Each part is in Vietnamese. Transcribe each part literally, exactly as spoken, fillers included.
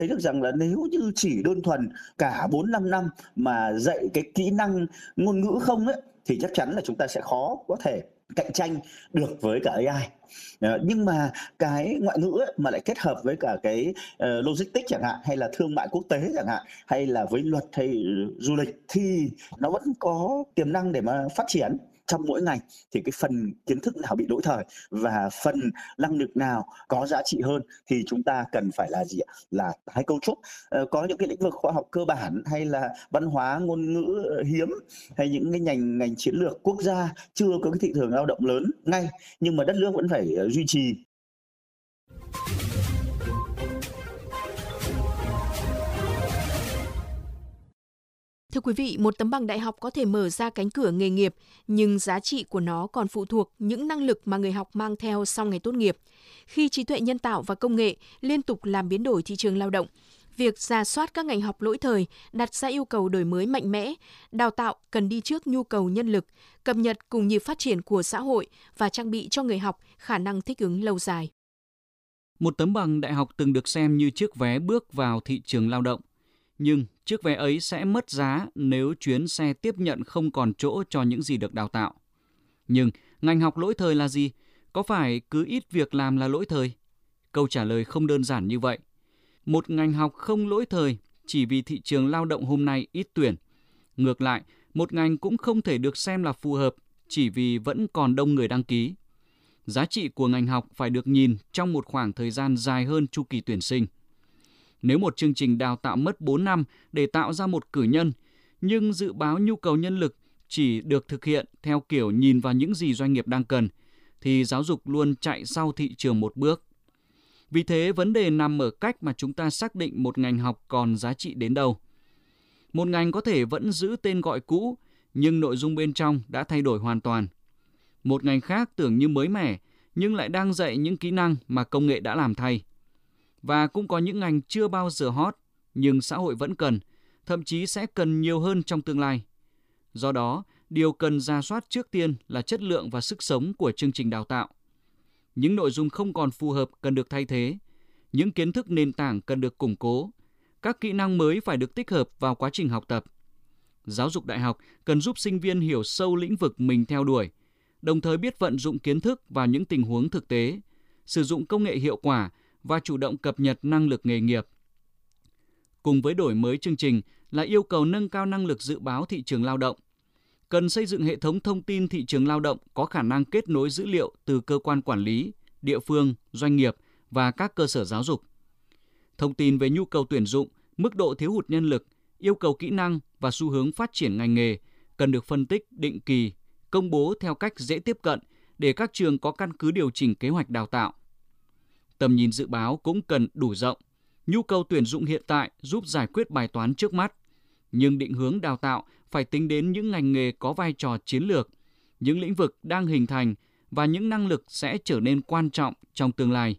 thấy được rằng là nếu như chỉ đơn thuần cả bốn năm năm mà dạy cái kỹ năng ngôn ngữ không ấy, thì chắc chắn là chúng ta sẽ khó có thể cạnh tranh được với cả a i. Ờ, nhưng mà cái ngoại ngữ ấy, mà lại kết hợp với cả cái, ờ, logistics chẳng hạn, hay là thương mại quốc tế chẳng hạn, hay là với luật hay du lịch thì nó vẫn có tiềm năng để mà phát triển. Trong mỗi ngành thì cái phần kiến thức nào bị lỗi thời và phần năng lực nào có giá trị hơn thì chúng ta cần phải là gì ạ? Là tái cấu trúc. Ờ, có những cái lĩnh vực khoa học cơ bản hay là văn hóa, ngôn ngữ, ờ, hiếm hay những cái ngành ngành chiến lược quốc gia chưa có cái thị trường lao động lớn ngay, nhưng mà đất nước vẫn phải, ờ, duy trì. Thưa quý vị, một tấm bằng đại học có thể mở ra cánh cửa nghề nghiệp, nhưng giá trị của nó còn phụ thuộc những năng lực mà người học mang theo sau ngày tốt nghiệp. Khi trí tuệ nhân tạo và công nghệ liên tục làm biến đổi thị trường lao động, việc rà soát các ngành học lỗi thời đặt ra yêu cầu đổi mới mạnh mẽ, đào tạo cần đi trước nhu cầu nhân lực, cập nhật cùng nhịp phát triển của xã hội và trang bị cho người học khả năng thích ứng lâu dài. Một tấm bằng đại học từng được xem như chiếc vé bước vào thị trường lao động. Nhưng chiếc vé ấy sẽ mất giá nếu chuyến xe tiếp nhận không còn chỗ cho những gì được đào tạo. Nhưng ngành học lỗi thời là gì? Có phải cứ ít việc làm là lỗi thời? Câu trả lời không đơn giản như vậy. Một ngành học không lỗi thời chỉ vì thị trường lao động hôm nay ít tuyển. Ngược lại, một ngành cũng không thể được xem là phù hợp chỉ vì vẫn còn đông người đăng ký. Giá trị của ngành học phải được nhìn trong một khoảng thời gian dài hơn chu kỳ tuyển sinh. Nếu một chương trình đào tạo mất bốn năm để tạo ra một cử nhân, nhưng dự báo nhu cầu nhân lực chỉ được thực hiện theo kiểu nhìn vào những gì doanh nghiệp đang cần, thì giáo dục luôn chạy sau thị trường một bước. Vì thế, vấn đề nằm ở cách mà chúng ta xác định một ngành học còn giá trị đến đâu. Một ngành có thể vẫn giữ tên gọi cũ, nhưng nội dung bên trong đã thay đổi hoàn toàn. Một ngành khác tưởng như mới mẻ, nhưng lại đang dạy những kỹ năng mà công nghệ đã làm thay. Và cũng có những ngành chưa bao giờ hot, nhưng xã hội vẫn cần, thậm chí sẽ cần nhiều hơn trong tương lai. Do đó, điều cần rà soát trước tiên là chất lượng và sức sống của chương trình đào tạo. Những nội dung không còn phù hợp cần được thay thế, những kiến thức nền tảng cần được củng cố, các kỹ năng mới phải được tích hợp vào quá trình học tập. Giáo dục đại học cần giúp sinh viên hiểu sâu lĩnh vực mình theo đuổi, đồng thời biết vận dụng kiến thức vào những tình huống thực tế, sử dụng công nghệ hiệu quả và chủ động cập nhật năng lực nghề nghiệp. Cùng với đổi mới chương trình là yêu cầu nâng cao năng lực dự báo thị trường lao động. Cần xây dựng hệ thống thông tin thị trường lao động có khả năng kết nối dữ liệu từ cơ quan quản lý, địa phương, doanh nghiệp và các cơ sở giáo dục. Thông tin về nhu cầu tuyển dụng, mức độ thiếu hụt nhân lực, yêu cầu kỹ năng và xu hướng phát triển ngành nghề cần được phân tích định kỳ, công bố theo cách dễ tiếp cận để các trường có căn cứ điều chỉnh kế hoạch đào tạo. Tầm nhìn dự báo cũng cần đủ rộng. Nhu cầu tuyển dụng hiện tại giúp giải quyết bài toán trước mắt, nhưng định hướng đào tạo phải tính đến những ngành nghề có vai trò chiến lược, những lĩnh vực đang hình thành và những năng lực sẽ trở nên quan trọng trong tương lai.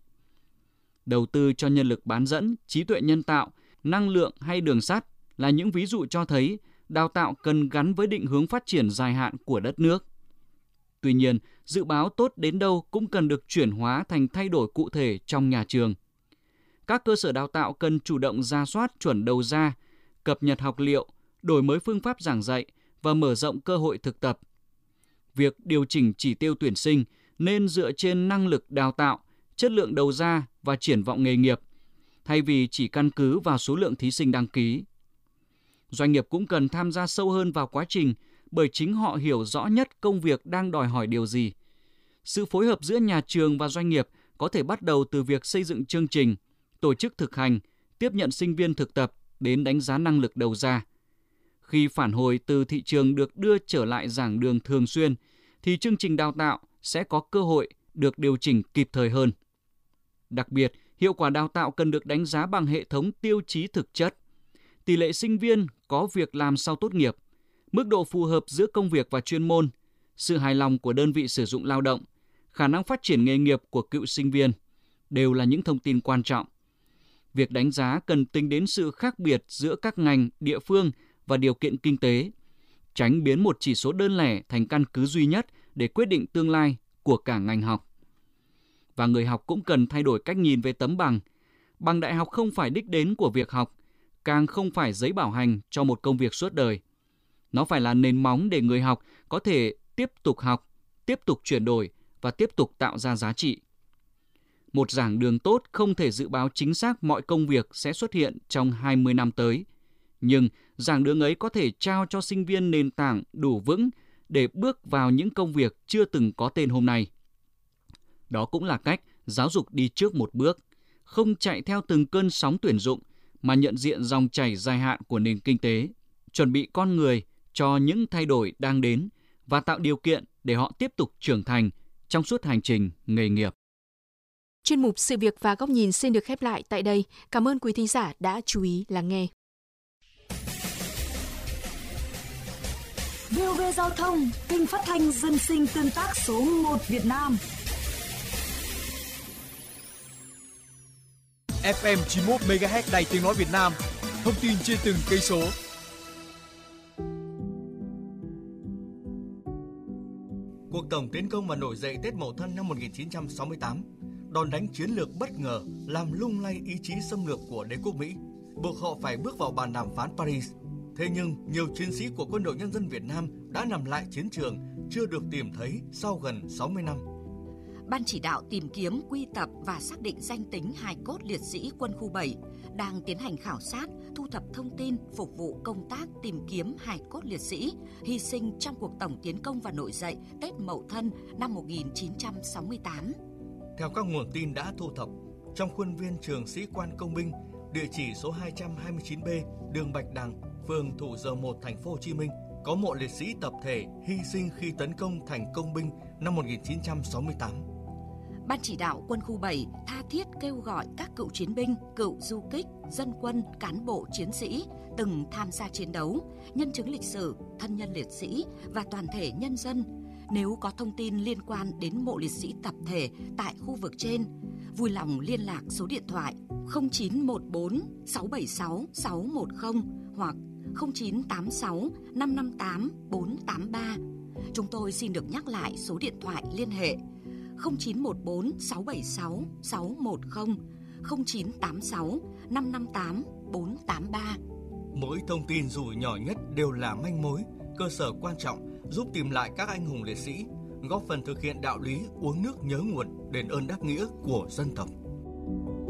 Đầu tư cho nhân lực bán dẫn, trí tuệ nhân tạo, năng lượng hay đường sắt là những ví dụ cho thấy đào tạo cần gắn với định hướng phát triển dài hạn của đất nước. Tuy nhiên, dự báo tốt đến đâu cũng cần được chuyển hóa thành thay đổi cụ thể trong nhà trường. Các cơ sở đào tạo cần chủ động rà soát chuẩn đầu ra, cập nhật học liệu, đổi mới phương pháp giảng dạy và mở rộng cơ hội thực tập. Việc điều chỉnh chỉ tiêu tuyển sinh nên dựa trên năng lực đào tạo, chất lượng đầu ra và triển vọng nghề nghiệp, thay vì chỉ căn cứ vào số lượng thí sinh đăng ký. Doanh nghiệp cũng cần tham gia sâu hơn vào quá trình, bởi chính họ hiểu rõ nhất công việc đang đòi hỏi điều gì. Sự phối hợp giữa nhà trường và doanh nghiệp có thể bắt đầu từ việc xây dựng chương trình, tổ chức thực hành, tiếp nhận sinh viên thực tập đến đánh giá năng lực đầu ra. Khi phản hồi từ thị trường được đưa trở lại giảng đường thường xuyên, thì chương trình đào tạo sẽ có cơ hội được điều chỉnh kịp thời hơn. Đặc biệt, hiệu quả đào tạo cần được đánh giá bằng hệ thống tiêu chí thực chất. Tỷ lệ sinh viên có việc làm sau tốt nghiệp, mức độ phù hợp giữa công việc và chuyên môn, sự hài lòng của đơn vị sử dụng lao động, khả năng phát triển nghề nghiệp của cựu sinh viên đều là những thông tin quan trọng. Việc đánh giá cần tính đến sự khác biệt giữa các ngành, địa phương và điều kiện kinh tế, tránh biến một chỉ số đơn lẻ thành căn cứ duy nhất để quyết định tương lai của cả ngành học. Và người học cũng cần thay đổi cách nhìn về tấm bằng. Bằng đại học không phải đích đến của việc học, càng không phải giấy bảo hành cho một công việc suốt đời. Nó phải là nền móng để người học có thể tiếp tục học, tiếp tục chuyển đổi và tiếp tục tạo ra giá trị. Một giảng đường tốt không thể dự báo chính xác mọi công việc sẽ xuất hiện trong hai mươi năm tới, nhưng giảng đường ấy có thể trao cho sinh viên nền tảng đủ vững để bước vào những công việc chưa từng có tên hôm nay. Đó cũng là cách giáo dục đi trước một bước, không chạy theo từng cơn sóng tuyển dụng, mà nhận diện dòng chảy dài hạn của nền kinh tế, chuẩn bị con người cho những thay đổi đang đến và tạo điều kiện để họ tiếp tục trưởng thành trong suốt hành trình nghề nghiệp. Chuyên mục Sự việc và góc nhìn xin được khép lại tại đây. Cảm ơn quý thính giả đã chú ý lắng nghe. vê o vê Giao thông, kênh phát thanh dân sinh tương tác số một Việt Nam. ép em chín mươi mốt mê ga héc Đài Tiếng nói Việt Nam. Thông tin trên từng cây số. Cuộc tổng tiến công và nổi dậy Tết Mậu Thân năm một nghìn chín trăm sáu mươi tám, đòn đánh chiến lược bất ngờ làm lung lay ý chí xâm lược của đế quốc Mỹ, buộc họ phải bước vào bàn đàm phán Paris. Thế nhưng, nhiều chiến sĩ của Quân đội Nhân dân Việt Nam đã nằm lại chiến trường, chưa được tìm thấy sau gần sáu mươi năm. Ban chỉ đạo tìm kiếm, quy tập và xác định danh tính hài cốt liệt sĩ quân khu bảy đang tiến hành khảo sát, thu thập thông tin phục vụ công tác tìm kiếm hài cốt liệt sĩ hy sinh trong cuộc tổng tiến công và nổi dậy Tết Mậu Thân năm một nghìn chín trăm sáu mươi tám. Theo các nguồn tin đã thu thập, trong khuôn viên trường sĩ quan công binh, địa chỉ số hai trăm hai mươi chín B, đường Bạch Đằng, phường Thủ Dầu Một, thành phố Hồ Chí Minh, có mộ liệt sĩ tập thể hy sinh khi tấn công thành công binh năm một nghìn chín trăm sáu mươi tám. Ban chỉ đạo quân khu bảy tha thiết kêu gọi các cựu chiến binh, cựu du kích, dân quân, cán bộ chiến sĩ từng tham gia chiến đấu, nhân chứng lịch sử, thân nhân liệt sĩ và toàn thể nhân dân, nếu có thông tin liên quan đến mộ liệt sĩ tập thể tại khu vực trên, vui lòng liên lạc số điện thoại không chín một bốn sáu bảy sáu sáu một không hoặc không chín tám sáu năm năm tám bốn tám ba. Chúng tôi xin được nhắc lại số điện thoại liên hệ không chín một bốn sáu bảy sáu sáu một không, không chín tám sáu năm năm tám bốn tám ba. Mỗi thông tin dù nhỏ nhất đều là manh mối, cơ sở quan trọng giúp tìm lại các anh hùng liệt sĩ, góp phần thực hiện đạo lý uống nước nhớ nguồn, đền ơn đáp nghĩa của dân tộc.